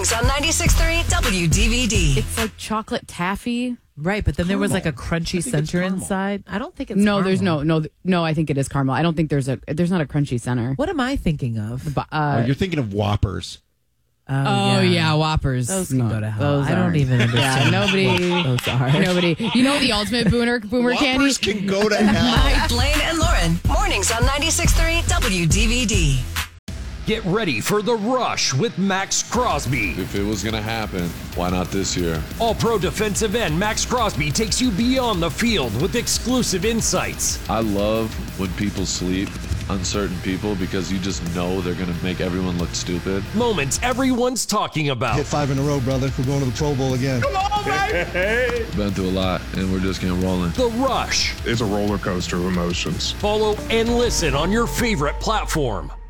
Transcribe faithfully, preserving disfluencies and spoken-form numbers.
Mornings on ninety-six point three W D V D. It's like chocolate taffy. Right, but then there was like a crunchy center inside. I don't think it's No, caramel. there's no, no, no. I think it is caramel. I don't think there's a, there's not a crunchy center. What am I thinking of? But, Oh, uh, you're thinking of Whoppers. oh yeah, Whoppers. Those can No, go to hell. those I don't aren't. even understand. Yeah, nobody, Those are. nobody. You know the ultimate boomer, boomer candy. Whoppers can go to hell. Hi, Blaine and Lauren. Mornings on ninety-six point three W D V D. Get ready for The Rush with Max Crosby. If it was going to happen, why not this year? All-pro defensive end Max Crosby takes you beyond the field with exclusive insights. I love when people sleep on certain people because you just know they're going to make everyone look stupid. Moments everyone's talking about. Hit five in a row, brother. We're going to the Pro Bowl again. Come on, baby! Been through a lot, and we're just getting rolling. The Rush. It's a roller coaster of emotions. Follow and listen on your favorite platform.